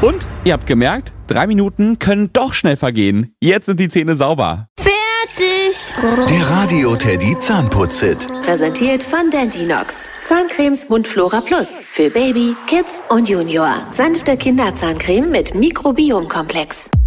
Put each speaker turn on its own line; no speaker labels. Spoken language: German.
Und ihr habt gemerkt, 3 Minuten können doch schnell vergehen. Jetzt sind die Zähne sauber.
Fertig!
Der Radio Teddy Zahnputz-Hit.
Präsentiert von Dentinox. Zahncremes Mundflora Plus. Für Baby, Kids und Junior. Sanfte Kinderzahncreme mit Mikrobiomkomplex.